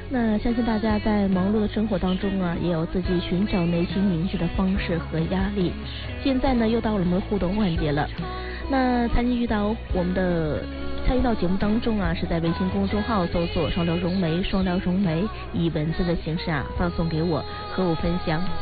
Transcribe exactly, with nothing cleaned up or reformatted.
那相信大家在忙碌的生活当中啊，也有自己寻找内心宁静的方式和压力。现在呢，又到了我们互动环节了。那参与到我们的参与到节目当中啊，是在微信公众号搜索“双聊融媒”，双聊融媒，以文字的形式啊发送给我，和我分享